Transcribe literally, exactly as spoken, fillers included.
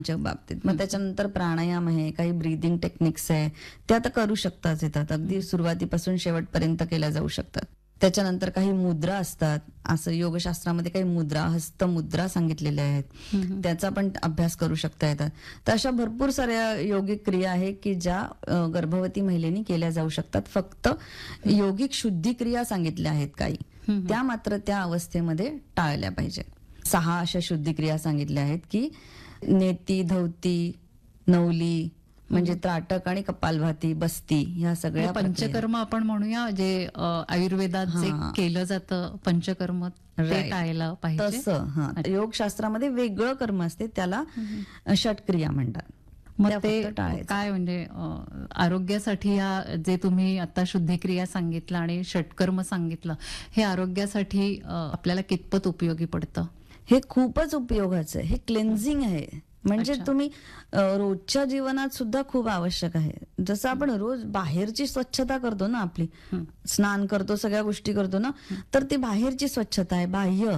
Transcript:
च्या बाबतीत मग त्याच्यानंतर प्राणायाम आहे, काही ब्रीदिंग टेक्निक्स आहे, त्या तर करू शकताच येतात. अगदी सुरुवातीपासून शेवटपर्यंत केल्या जाऊ शकतात. त्याच्यानंतर काही मुद्रा असतात, असं योगशास्त्रामध्ये काही मुद्रा, हस्तमुद्रा सांगितलेल्या आहेत, त्याचा पण अभ्यास करू शकता येतात. तर अशा भरपूर साऱ्या योगिक क्रिया आहे की ज्या अ, गर्भवती महिलेनी केल्या जाऊ शकतात. फक्त योगिक शुद्धी क्रिया सांगितल्या आहेत काही, त्या मात्र त्या अवस्थेमध्ये टाळल्या पाहिजे. सहा अशा शुद्धी क्रिया सांगितल्या आहेत की नेती, धवती, नवली म्हणजे त्राटक आणि कपालभाती, बस्ती, ह्या सगळ्या म्हणजे पंचकर्म आपण म्हणूया, जे अ, आयुर्वेदात जे हा. केलं जातं पंचकर्म, ते Right. टाळायला पाहिजे. तसं हा योगशास्त्रामध्ये वेगळं कर्म असते, त्याला षटक्रिया म्हणतात. मग त्या ते फक्त टाळायचं. काय म्हणजे अ, आरोग्यासाठी या जे तुम्ही आता शुद्धिक्रिया सांगितलं आणि षटकर्म सांगितलं, हे आरोग्यासाठी अ, आपल्याला कितपत उपयोगी पडतं? हे खूपच उपयोगाचं आहे. हे क्लेन्झिंग आहे. म्हणजे अच्छा. तुम्ही अ, रोजच्या जीवनात सुद्धा खूप आवश्यक आहे. जसं आपण रोज बाहेरची स्वच्छता करतो ना, आपली स्नान करतो, सगळ्या गोष्टी करतो ना, तर ती बाहेरची स्वच्छता आहे, बाह्य.